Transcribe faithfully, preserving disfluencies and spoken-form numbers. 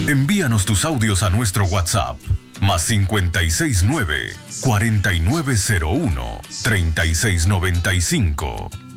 Envíanos tus audios a nuestro WhatsApp, más cincuenta y seis nueve, cuarenta y nueve cero uno, treinta y seis noventa y cinco.